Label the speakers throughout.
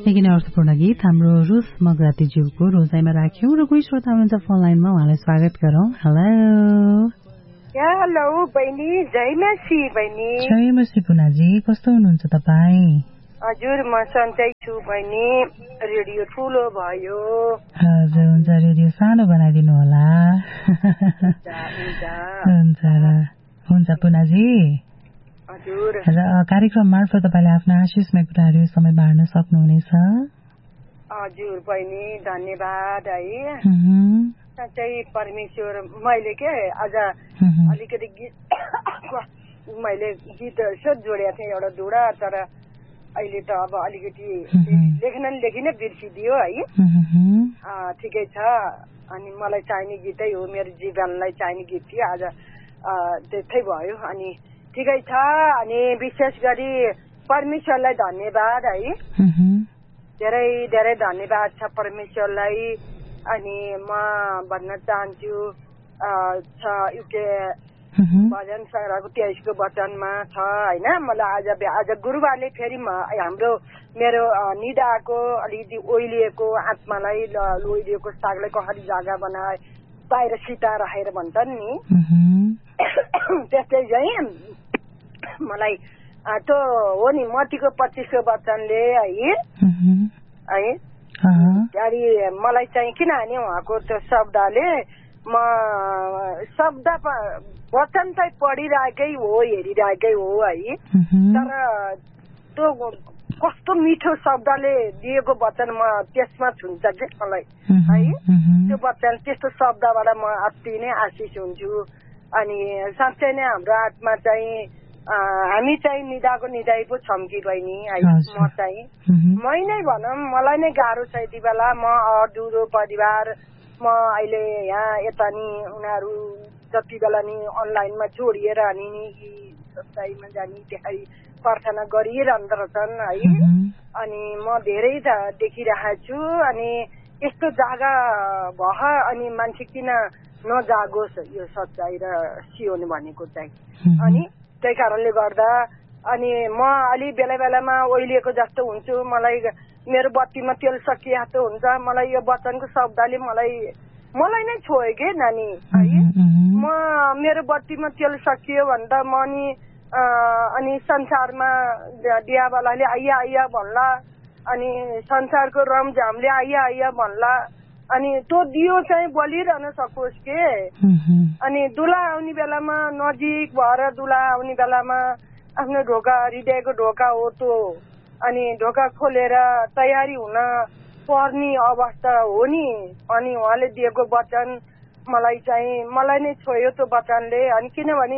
Speaker 1: निकै नै अर्थपूर्ण गीत हाम्रो रुस मगरातीज्यूको रोजाइमा राख्यौं र कोही श्रोता हुनुहुन्छ फोन लाइनमा, उहाँलाई स्वागत गरौं। हेलो
Speaker 2: हेलो बहिनी, जय मसी बहिनी।
Speaker 1: जय मसी पुनाजी, कस्तो हुनुहुन्छ तपाईँ?
Speaker 2: हजुर म सन्चै छु बहिनी। रेडियो ठुलो भयो।
Speaker 1: हजुर हुन्छ, रेडियो सानो बनाइदिनु होला। हुन्छ पुनाजी।
Speaker 2: हजुर
Speaker 1: र कार्यक्रम मार्फत तपाईँले आफ्ना आशिषमय कुराहरू समय बाँड्न सक्नुहुनेछ।
Speaker 2: हजुर बहिनी, धन्यवाद है। साँच्चै परमेश्वर, मैले के आज अलिकति गीत मैले गीत यसो जोडेको थिएँ एउटा दुडा, तर अहिले त अब अलिकति लेखिन बिर्सिदियो है। ठिकै छ। अनि मलाई चाहिने गीतै हो, मेरो जीवनलाई चाहिने गीत थियो, आज त्यस्तै भयो। अनि ठिकै छ। अनि विशेष गरी परमेश्वरलाई धन्यवाद है, धेरै धेरै धन्यवाद छ परमेश्वरलाई। अनि म भन्न चाहन्छु युके भजन सङ्ग्रहको 23 को वचनमा छ होइन। मलाई आज गुरुबारले फेरि मेरो निदाको अलिकति ओइलिएको आत्मालाई, ओइलिएको सागलाई कसरी जागा बनाए बाहिर सिता राखेर भन्छन् नि, त्यस्तै चाहिँ मलाई त्यो हो नि मत्तीको 25 को वचनले है। त्यहाँदेखि मलाई चाहिँ किनभने उहाँको त्यो शब्दले म शब्द वचन चाहिँ पढिरहेकै हो, हेरिरहेकै हो है, तर त्यो कस्तो मिठो शब्दले दिएको वचन म त्यसमा छुन्छ कि मलाई है। त्यो वचन त्यस्तो शब्दबाट म अति नै आशिष हुन्छु। अनि साँच्चै नै हाम्रो आत्मा चाहिँ हामी चाहिँ निदाको निदाई पो छौँ कि बहिनी है। म चाहिँ मै नै भनौँ, मलाई नै गाह्रो छ यति बेला। म अधुरो परिवार, म अहिले यहाँ यता नि उनीहरू जति बेला नि अनलाइनमा जोडिएर अनि नि सच्चाइमा जाने त्यहाँ प्रार्थना गरिरहँदो रहेछन् है। अनि म धेरै देखिरहेको छु। अनि यस्तो जागा भए अनि मान्छे किन नजागोस् यो सच्चाइ र सियोन भनेको चाहिँ। अनि त्यही कारणले गर्दा अनि म अलि बेला बेलामा ओइलिएको जस्तो हुन्छु। मलाई मेरो बत्तीमा तेल सकिए जस्तो हुन्छ। मलाई यो वचनको शब्दले मलाई नै छोयो के नानी है। म मेरो बत्तीमा तेल सकियो भन्दा म नि अनि संसारमा दियावालाले आइया आइया भन्ला, अनि संसारको रमझामले आइया आइया भन्ला, अनि त्यो दियो चाहिँ बलिरहन सकोस् के। अनि दुला आउने बेलामा नजिक भएर दुला आउने बेलामा आफ्नो ढोका, हृदयको ढोका हो त्यो, अनि ढोका खोलेर तयारी हुन पर्ने अवस्था हो नि। अनि उहाँले दिएको वचन मलाई नै छोयो त्यो वचनले। अनि किनभने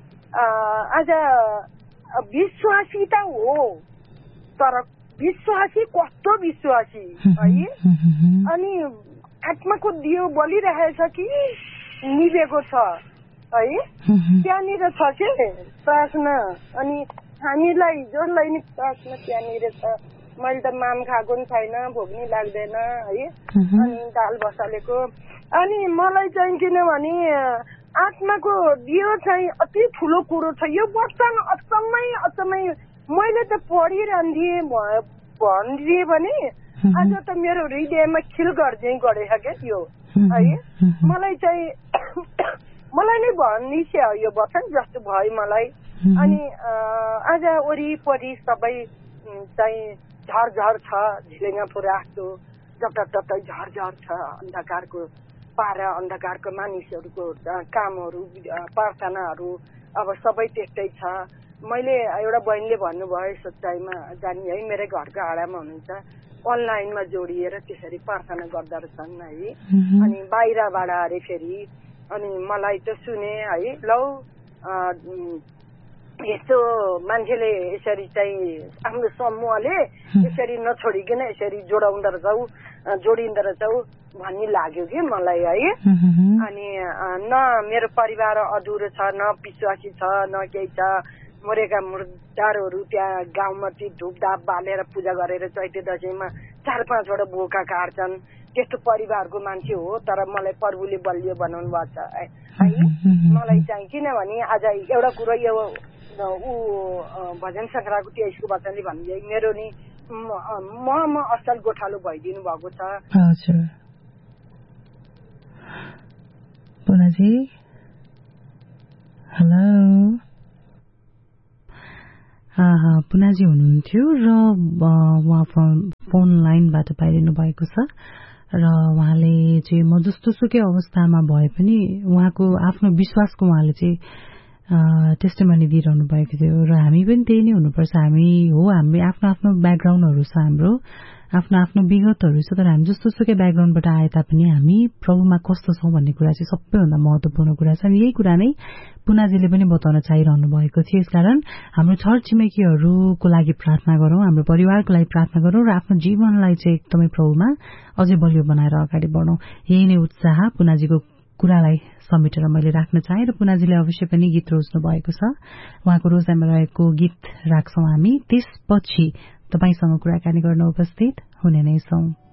Speaker 2: आज विश्वासी त हो, तर विश्वासी कस्तो विश्वासी है। अनि आत्माको दियो बलिरहेछ कि निभेको छ है, त्यहाँनिर छ के प्रार्थना। अनि हामीलाई जसलाई नि प्रार्थना त्यहाँनिर छ। मैले त माम खाएको नि छैन, भोक नि लाग्दैन है, अनि दाल बसालेको। अनि मलाई चाहिँ किनभने आत्माको दियो चाहिँ अति ठुलो कुरो छ। यो वचन अचम्मै मैले त पढिरहन्थेँ भनिदिएँ भने आज त मेरो हृदयमा खिल गर्दै गरेछ क्या यो है। मलाई नै भनिस्यो यो वचन जस्तो भयो मलाई। अनि आज वरिपरि सबै चाहिँ झरझर छ, झिलेङ्गा पुरा जस्तो जताततै झरझर छ। अन्धकारको पारा, अन्धकारको मानिसहरूको कामहरू, प्रार्थनाहरू अब सबै त्यस्तै छ। मैले एउटा बहिनीले भन्नुभयो सच्चाइमा जाने है, मेरै घरको आडामा हुनुहुन्छ, अनलाइनमा जोडिएर त्यसरी प्रार्थना गर्दा रहेछन् है। अनि बाहिरबाट अरे फेरि अनि मलाई त सुने है, लौ यस्तो मान्छेले यसरी चाहिँ आफ्नो समूहले यसरी नछोडिकन यसरी जोडिँदो रहेछौ भन्ने लाग्यो कि मलाई है। अनि न मेरो परिवार अधुरो छ, न विश्वासी छ, न केही छ। मरेका मुर्दारहरू त्यहाँ गाउँमा ती धुपधाप बालेर पूजा गरेर चैते दसैँमा 4-5 बोका काट्छन्। त्यस्तो परिवारको मान्छे हो, तर मलाई प्रभुले बलियो बनाउनु भएको छ है। मलाई चाहिँ किनभने आज एउटा कुरो यो भजन सङ्ग्रहको 23 को वचनले भन्दै मेरो नि म असल गोठालो भइदिनु भएको छ।
Speaker 1: हजुर पुनाजी हेलो पुनाजी हुनुहुन्थ्यो र उहाँ फोन लाइनबाट पाइरहनु भएको छ र उहाँले चाहिँ म जस्तो सुकै अवस्थामा भए पनि उहाँको आफ्नो विश्वासको उहाँले चाहिँ टेस्टिमनी दिइरहनु भएको थियो र हामी पनि त्यही नै हुनुपर्छ। हामी आफ्नो आफ्नो ब्याकग्राउन्डहरू छ, हाम्रो आफ्नो आफ्नो विगतहरू छ, तर हामी जस्तो सुकै ब्याकग्राउन्डबाट आए तापनि हामी प्रभुमा कस्तो छौं भन्ने कुरा चाहिँ सबैभन्दा महत्वपूर्ण कुरा छ। यही कुरा नै पुनाजीले पनि बताउन चाहिरहनु भएको थियो। यसकारण हाम्रो छर छिमेकीहरूको लागि प्रार्थना गरौं, हाम्रो परिवारको लागि प्रार्थना गरौं र आफ्नो जीवनलाई चाहिँ एकदमै प्रभुमा अझै बलियो बनाएर अगाडि बढौं। यही नै उत्साह पुनाजीको कुरालाई समेटेर मैले राख्न चाहे र पुनाजीले अवश्य पनि गीत रोज्नु भएको छ। उहाँको रोजाइमा रहेको गीत राख्छौं हामी, त्यसपछि तपाईसँग कुराकानी गर्न उपस्थित हुने नै छौं।